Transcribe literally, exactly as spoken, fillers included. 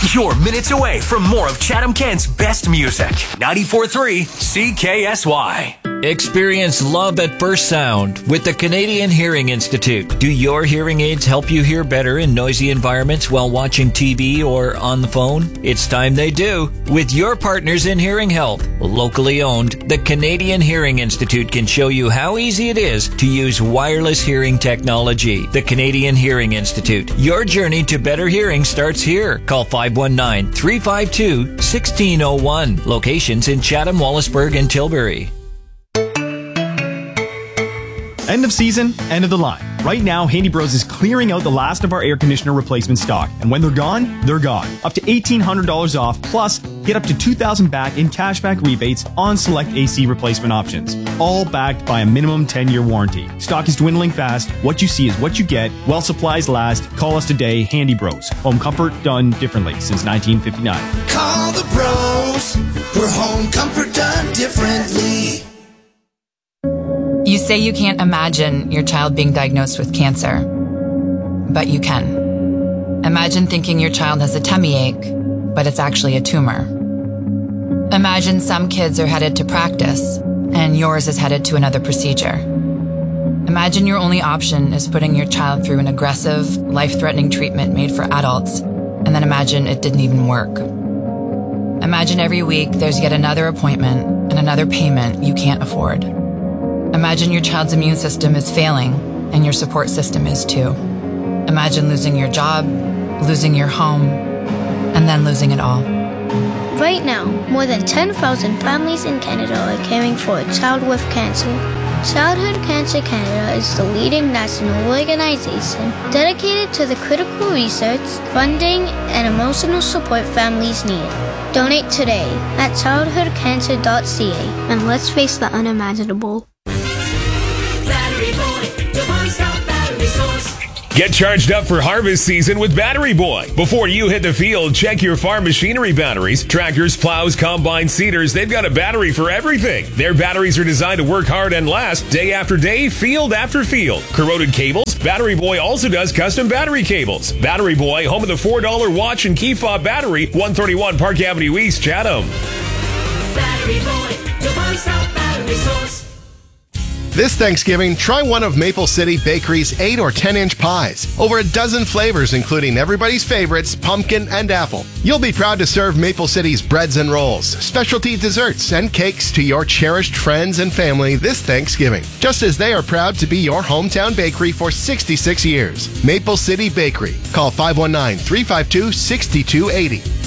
You're minutes away from more of Chatham-Kent's best music. ninety-four point three C K S Y. Experience love at first sound with the Canadian Hearing Institute. Do your hearing aids help you hear better in noisy environments while watching T V or on the phone? It's time they do. With your partners in hearing health, locally owned, the Canadian Hearing Institute can show you how easy it is to use wireless hearing technology. The Canadian Hearing Institute. Your journey to better hearing starts here. Call five one nine, three five two, one six zero one. Locations in Chatham, Wallaceburg, and Tilbury. End of season, end of the line. Right now, Handy Bros is clearing out the last of our air conditioner replacement stock. And when they're gone, they're gone. Up to eighteen hundred dollars off, plus get up to two thousand dollars back in cashback rebates on select A C replacement options. All backed by a minimum ten-year warranty. Stock is dwindling fast. What you see is what you get. While supplies last, call us today, Handy Bros. Home comfort done differently since nineteen fifty-nine. Call the bros. We're home comfort done differently. You say you can't imagine your child being diagnosed with cancer, but you can. Imagine thinking your child has a tummy ache, but it's actually a tumor. Imagine some kids are headed to practice, and yours is headed to another procedure. Imagine your only option is putting your child through an aggressive, life-threatening treatment made for adults, and then imagine it didn't even work. Imagine every week there's yet another appointment and another payment you can't afford. Imagine your child's immune system is failing, and your support system is too. Imagine losing your job, losing your home, and then losing it all. Right now, more than ten thousand families in Canada are caring for a child with cancer. Childhood Cancer Canada is the leading national organization dedicated to the critical research, funding, and emotional support families need. Donate today at childhood cancer dot c a, and let's face the unimaginable. Get charged up for harvest season with Battery Boy. Before you hit the field, check your farm machinery batteries. Tractors, plows, combines, seeders, they've got a battery for everything. Their batteries are designed to work hard and last day after day, field after field. Corroded cables? Battery Boy also does custom battery cables. Battery Boy, home of the four dollar watch and key fob battery, one thirty-one Park Avenue East, Chatham. Battery Boy, your one-stop battery source. This Thanksgiving, try one of Maple City Bakery's eight or ten inch pies. Over a dozen flavors, including everybody's favorites, pumpkin and apple. You'll be proud to serve Maple City's breads and rolls, specialty desserts, and cakes to your cherished friends and family this Thanksgiving. Just as they are proud to be your hometown bakery for sixty-six years. Maple City Bakery. Call five one nine, three five two, six two eight zero.